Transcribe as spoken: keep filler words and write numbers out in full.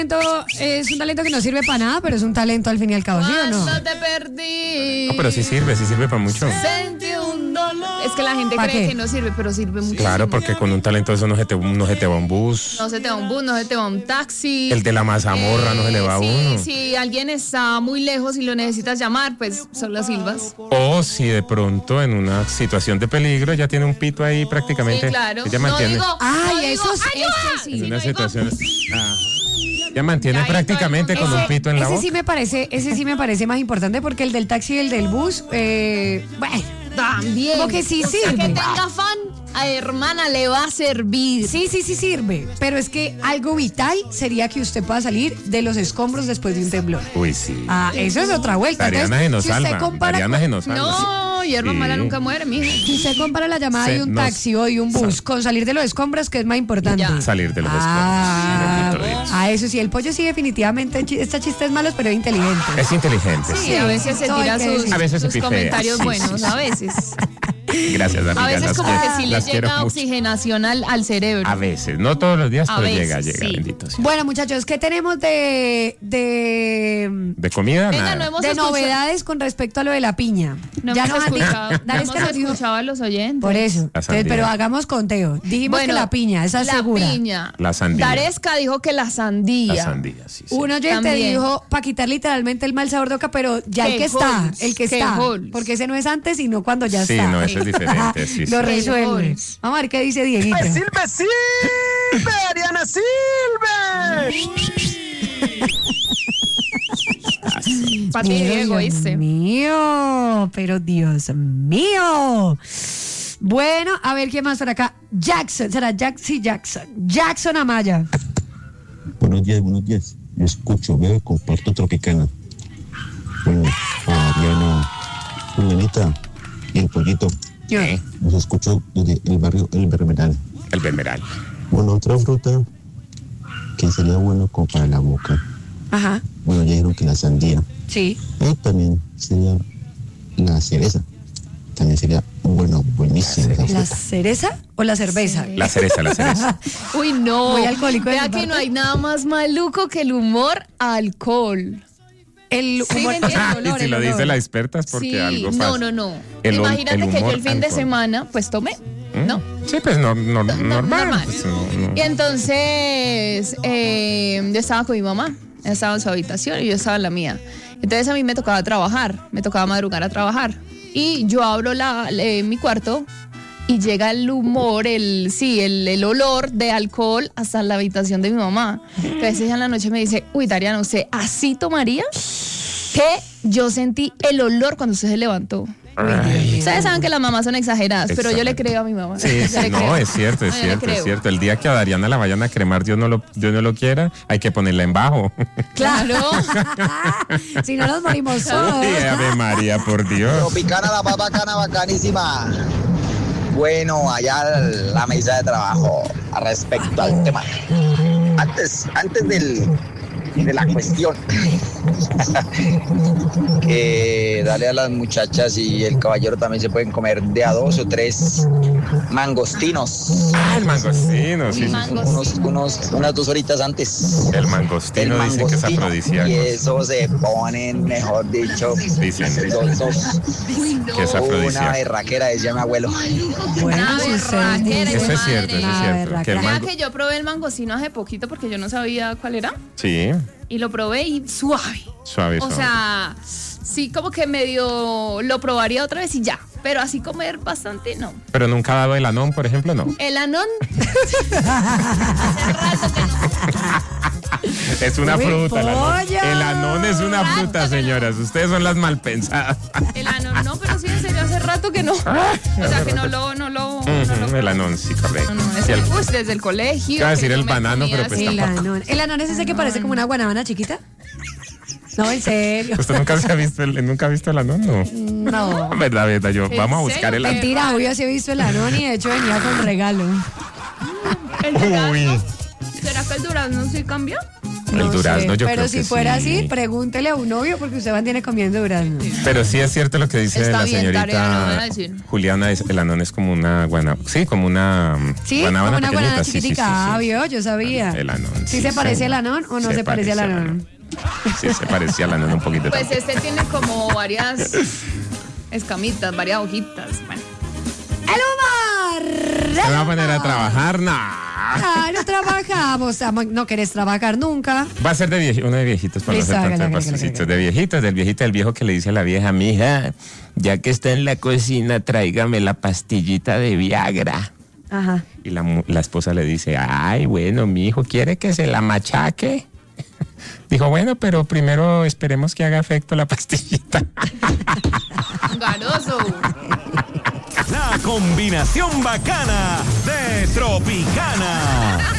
Es un talento que no sirve para nada, pero es un talento al fin y al cabo, ¿sí o no? Cuando te perdí. No, pero sí sirve, sí sirve para mucho. Sentí un dolor. Es que la gente ¿Pa cree qué? que no sirve, pero sirve mucho. Claro, porque con un talento eso no se te, no se te va un bus. No se te va un bus, no se te va un taxi. El de la mazamorra no se le va a sí, uno. Si alguien está muy lejos y lo necesitas llamar, pues solo silbas. O si de pronto en una situación de peligro ya tiene un pito ahí prácticamente. Sí, claro. Ella No mantiene. digo, Ay, no eso digo, es- ¡ayuda! ese sí. En Si una no digo, situación. Ah, ya mantiene Ya ahí prácticamente todo el con mundo- un pito en la ese boca. sí me parece, ese sí me parece más importante porque el del taxi y el del bus, eh, bueno, también. como que sí O sea, sirve. que tenga fan, a hermana le va a servir. sí, sí, sí sirve, pero es que algo vital sería que usted pueda salir de los escombros después de un temblor. Uy, sí. Ah, eso es otra vuelta. Dariana se nos si usted salva. compara Dariana con- se nos salva. No, hierba Sí. mala nunca muere, mija. Si usted compara la llamada Se de un nos taxi o de un bus sal- con salir de los escombros, que es más importante. Ya. Salir de los Ah, escombros. Bendito Dios. a eso sí, el pollo sí definitivamente chi- está chistes malos, pero es inteligente. Es inteligente. Sí, a veces se Todo hay tira que sus, decir. A veces se sus pifea, comentarios sí, buenos, sí, sí. a veces. Gracias, amiga. A veces las como quiero- que sí le las quiero llega mucho. oxigenación al, al cerebro. A veces, no todos los días, A pero veces, llega, llega, sí. bendito sea. Bueno, muchachos, ¿qué tenemos de, de, De comida, Venga, nada. no hemos de escuchado- novedades con respecto a lo de la piña? No ya hemos nos han dicho. escuchado, no Dale, hemos es que nos dijo- escuchado a los oyentes. Por eso. La Entonces, sandía. pero hagamos conteo. Dijimos Bueno, que la piña, esa es la segura. piña. La sandía. Daresca dijo que la sandía. La sandía, sí, sí. Un oyente También. dijo para quitar literalmente el mal sabor de boca, pero ya el Que que está, Holmes, el que que está, Holmes. porque ese no es antes, sino cuando ya Sí, está. no, eso es diferente, sí, sí. Lo Que resuelve. Holmes. Vamos a ver qué dice Dieguito. ¡Silve, silve! ¡Ariana, silve! Para ti, Diego, Dios ¿oíste? mío, pero Dios mío. Bueno, a ver qué más por acá. Jackson, será Jack, sí, Jackson. Jackson Amaya. Buenos días, buenos días. Yo escucho, veo y comparto Tropicana. Bueno, Ariana, Julianita y el pollito. ¿Qué? Los escucho desde el barrio El Bermeral. El bemeral. Bueno, otra fruta que sería bueno como para la boca. Ajá, Bueno, ya dijeron que la sandía. sí. Y también sería la cereza. También sería bueno, buenísima esa ¿La fruta. cereza o la cerveza? La cereza, la cereza. Uy, no. Muy alcohólico de Vea mi que parte. no hay nada más maluco que el humor alcohol. El Sí, humor, me entiendo. el olor, Y si el lo dice olor. la experta es porque sí, algo pasa. no, no, no. El ol- Imagínate el que yo humor el fin de alcohol. semana, pues tomé, ¿no? Sí, pues no, no- No, normal. normal. Pues, no, no. Y entonces eh, yo estaba con mi mamá, ella estaba en su habitación y yo estaba en la mía. Entonces a mí me tocaba trabajar, me tocaba madrugar a trabajar. Y yo abro la, eh, mi cuarto y llega el humor, el sí, el, el olor de alcohol hasta la habitación de mi mamá. Entonces ella en la noche me dice, uy, Dariana, ¿usted así tomaría? Que yo sentí el olor cuando usted se levantó. Ay. Ustedes saben que las mamás son exageradas, pero yo le Exacto. creo a mi mamá. Sí, Yo sí, le no, creo. es cierto, es No, yo le cierto, es creo. cierto. El día que a Dariana la vayan a cremar, Dios no lo, Dios no lo quiera, hay que ponerla en bajo. Claro. Si no nos morimos todos. Uy, Ave María, por Dios. Tropicana, la papacana, bacanísima. Bueno, allá la mesa de trabajo respecto al tema. Antes, antes del, de la cuestión, que dale a las muchachas y el caballero también se pueden comer de a dos o tres mangostinos. Ah, el mangostino, sí, sí. Mango- Unos, unos, unas dos horitas antes. El mangostino El dicen que es mangostino. afrodisíaco. Y eso se ponen, mejor dicho, Dicen. los dos. Que es Una afrodisíaco. berraquera, decía mi abuelo. Bueno, Una si ustedes berraquera, dicen. Eso es madre. cierto, eso es La cierto. berraca. Que el Vea mango... que yo probé el mangostino hace poquito porque yo no sabía cuál era. Sí, Y lo probé y suave. suave, O suave. sea, sí como que medio lo probaría otra vez y ya. Pero así comer bastante, no. Pero nunca ha dado el anón, por ejemplo, no. El anón. Hace rato que no. Es una Uy, fruta, el anón. pollo. El anón es una Rato fruta, que no. señoras. Ustedes son las mal pensadas. El anón, no, pero sí, en serio, hace rato que no. O sea, que no lo, no lo, no lo Ujú, el anón, sí, correcto. No, no, es Sí, el- uy, desde el colegio. Iba a decir que el yo me banano, comía pero pues así. El tampoco. anón. El anón es ese que parece como una guanábana chiquita. No, en serio. ¿Usted nunca se ha visto el, nunca ha visto el anón? No. No. Verdad, verdad, yo. ¿En Vamos a buscar serio? el anón. Mentira, obvio sí he visto el anón y de hecho venía con regalo. ¿El durazno? Uy. ¿Será que el durazno sí cambió? El No durazno sé, yo pero creo si que fuera sí. así, pregúntele a un novio porque usted mantiene comiendo durazno. Pero sí es cierto lo que dice Está la bien, señorita Tarea, no van a decir. Juliana, es- el anón es como una guanábana, sí, como una Sí, guanábana como una pequeñita, guanana sí, sí, sí, chiquitica, ah, sí. vio, yo sabía. El anón. ¿Sí se parece al anón o no se parece al anón? Sí, se parece al anón un poquito. Pues también. este tiene como varias escamitas, varias hojitas. Bueno. ¡El humor! ¿Se va a poner a ¡El humor! trabajar? No. Ah, no trabajamos, amo- no querés trabajar nunca. Va a ser de vieji- uno de viejitos para no Listo, hacer hágale, tanto de hágale, hágale, pastecitos. hágale. De viejitos, del viejito, del viejo que le dice a la vieja, mija, ya que está en la cocina, tráigame la pastillita de Viagra. Ajá. Y la, mu- la esposa le dice, ay, bueno, mi hijo quiere que se la machaque. Dijo, bueno, pero primero esperemos que haga efecto la pastillita. Garoso. La combinación bacana de Tropicana.